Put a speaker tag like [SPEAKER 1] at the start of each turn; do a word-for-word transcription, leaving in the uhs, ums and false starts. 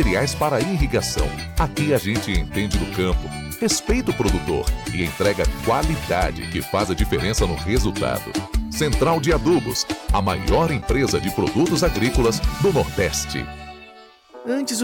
[SPEAKER 1] materiais para irrigação. Aqui a gente entende do campo, respeita o produtor e entrega qualidade que faz a diferença no resultado. Central de Adubos, a maior empresa de produtos agrícolas do Nordeste.
[SPEAKER 2] Antes